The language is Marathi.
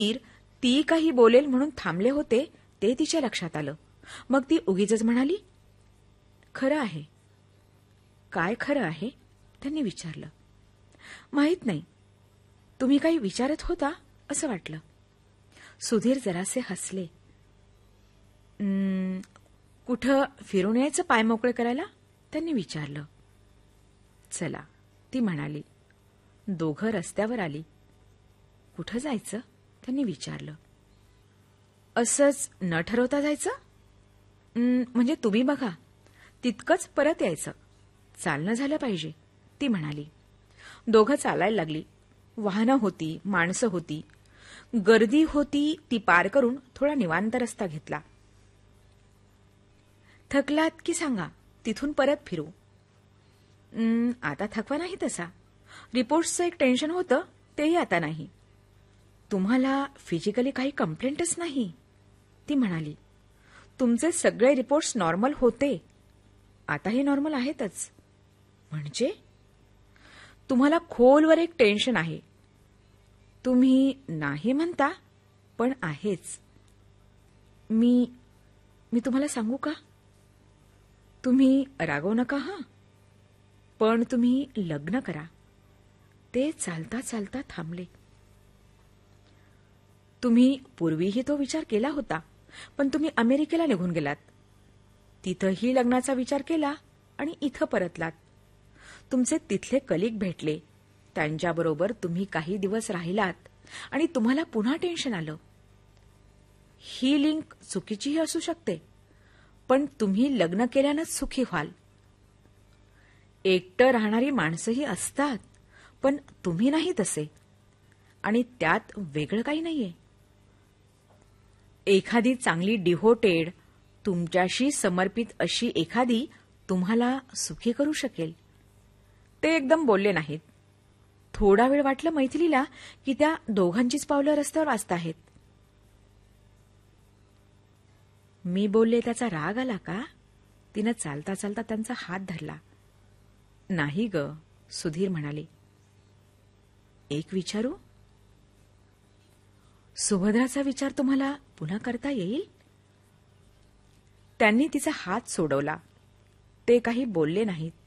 ती काही बोलेल म्हणून थांबले होते ते तिच्या लक्षात आलं. मग ती उगीचच म्हणाली, खरं आहे. काय खरं आहे? त्यांनी विचारलं. माहीत नाही. तुम्ही काही विचारत होता असं वाटलं. सुधीर जरासे हसले. कुठं फिरून यायचं पाय मोकळे करायला? त्यांनी विचारलं. चला, ती म्हणाली. दोघं रस्त्यावर आली. कुठं जायचं? त्यांनी विचारलं. असंच न ठरवता जायचं? म्हणजे तुम्ही बघा, तितकंच परत यायचं. चालणं झालं पाहिजे, ती म्हणाली. दोघं चालायला लागली. वाहनं होती, माणसं होती, गर्दी होती. ती पार करून थोडा निवांत रस्ता घेतला. थकलात की सांगा, तिथून परत फिरू. आता थकवा नाही तसा. रिपोर्ट्सचं एक टेन्शन होतं, तेही आता नाही. तुम्हाला फिजिकली काही कंप्लेंटच नाही, ती म्हणाली. तुमचे सगळे रिपोर्ट्स नॉर्मल होते. आताही नॉर्मल आहेतच. म्हणजे तुम्हाला खोलवर एक टेन्शन आहे. तुम्ही नाही म्हणता, पण आहेच. मी तुम्हाला सांगू का? तुम्ही रागवू नका हं, पण तुम्ही लग्न करा. ते चालता चालता थांबले. तुम्ही पूर्वीही तो विचार केला होता, पण तुम्ही अमेरिकेला निघून गेलात. तिथंही लग्नाचा विचार केला आणि इथं परतलात. तुमचे तिथले कलिग भेटले. त्यांच्याबरोबर तुम्ही काही दिवस राहिलात आणि तुम्हाला पुन्हा टेन्शन आलं. ही लिंक चुकीचीही असू शकते, पण तुम्ही लग्न केल्यानंच सुखी व्हाल. एकटं राहणारी माणसंही असतात, पण तुम्ही नाही तसे. आणि त्यात वेगळं काही नाहीये. एखादी चांगली डिव्होटेड, तुमच्याशी समर्पित अशी एखादी तुम्हाला सुखी करू शकेल. ते एकदम बोलले नाहीत. थोडा वेळ वाटलं मैथिलीला की त्या दोघांचीच पावलं रस्त्यावर वाजताहेत. मी बोलले त्याचा राग आला का? तिनं चालता चालता त्यांचा हात धरला. नाही ग, सुधीर म्हणाले. एक विचारू? सुभद्राचा विचार तुम्हाला पुन्हा करता येईल? त्यांनी तिचा हात सोडवला. ते काही बोलले नाहीत.